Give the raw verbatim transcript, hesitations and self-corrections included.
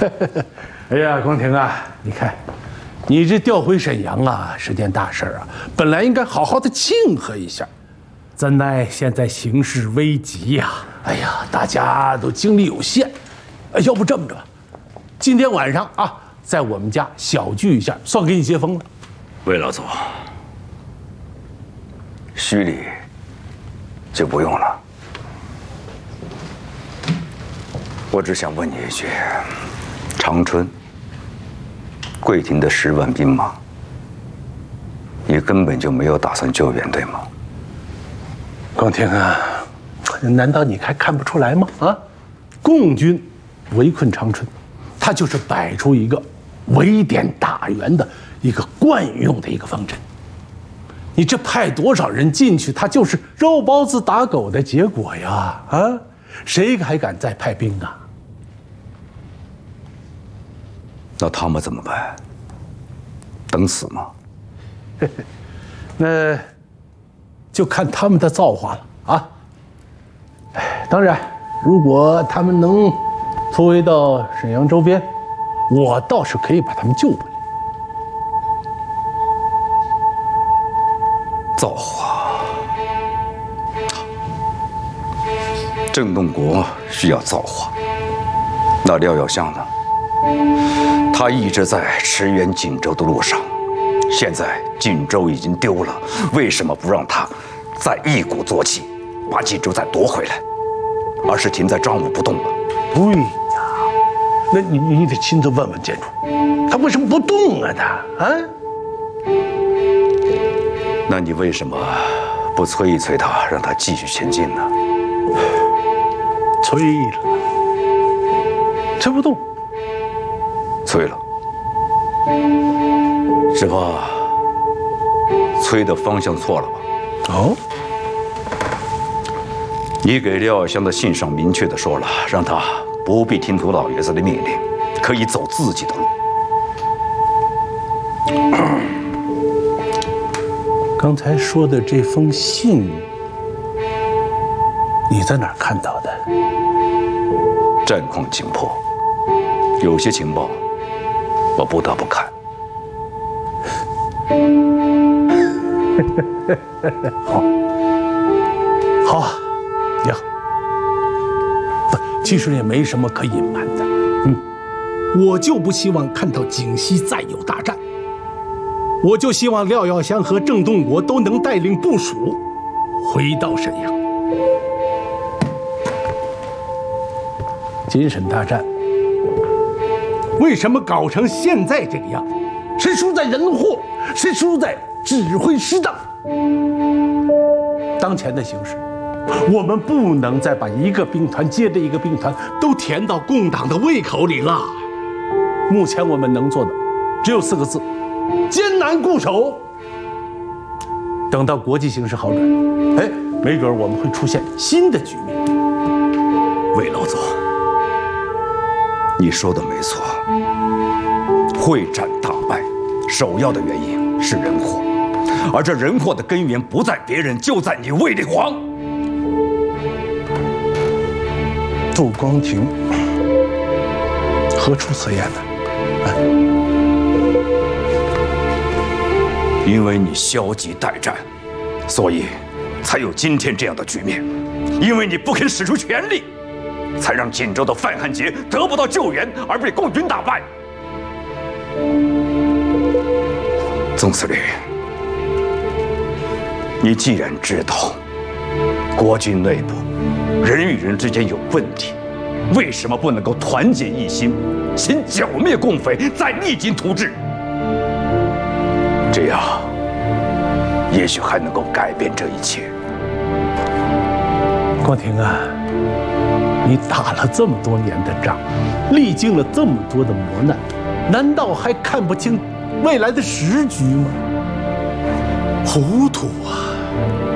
哎呀，光庭啊，你看，你这调回沈阳啊，是件大事啊，本来应该好好的庆贺一下，怎奈现在形势危急呀、啊！哎呀，大家都精力有限，哎，要不这么着吧，今天晚上啊，在我们家小聚一下，算给你接风了。 魏老总，虚礼就不用了。我只想问你一句：长春、桂亭的十万兵马，你根本就没有打算救援，对吗？ 光庭啊，难道你还看不出来吗？啊，共军围困长春，他就是摆出一个围点打援的一个惯用的一个方针。你这派多少人进去，他就是肉包子打狗的结果呀！啊，谁还敢再派兵啊？ 那他们怎么办？等死吗？ 那就看他们的造化了啊！哎，当然，如果他们能突围到沈阳周边，我倒是可以把他们救回来。 造化，郑洞国需要造化，那廖耀湘呢？他一直在驰援锦州的路上，现在锦州已经丢了，为什么不让他再一鼓作气，把锦州再夺回来，而是停在张武不动了？ 对呀，那你你得亲自问问建筑，他为什么不动啊？他啊？ 那你为什么不催一催他，让他继续前进呢？ 催了，催不动。 催了，是怕催的方向错了吧？ 哦， 你给廖耀湘的信上明确的说了，让他不必听从老爷子的命令，可以走自己的路。 刚才说的这封信，你在哪儿看到的？ 战况紧迫，有些情报我不得不看。 好，好啊，也好。不，其实也没什么可隐瞒的。嗯，我就不希望看到景西再有大战。我就希望廖耀湘和郑洞国都能带领部署回到沈阳。金沈大战为什么搞成现在这个样？是输在人祸，是输在指挥失当。当前的形势，我们不能再把一个兵团接着一个兵团都填到共党的胃口里了。目前我们能做的只有四个字：艰难固守。等到国际形势好转，哎，没准我们会出现新的局面。 魏老总，你说的没错，会战大败，首要的原因是人祸，而这人祸的根源不在别人，就在你卫立煌。 杜光庭何出此言呢？啊， 因为你消极待战，所以才有今天这样的局面。因为你不肯使出全力，才让锦州的范汉杰得不到救援，而被共军打败。总司令，你既然知道国军内部人与人之间有问题，为什么不能够团结一心，先剿灭共匪，再励精图治？这样，也许还能够改变这一切。 光庭啊，你打了这么多年的仗，历经了这么多的磨难，难道还看不清未来的时局吗？糊涂啊！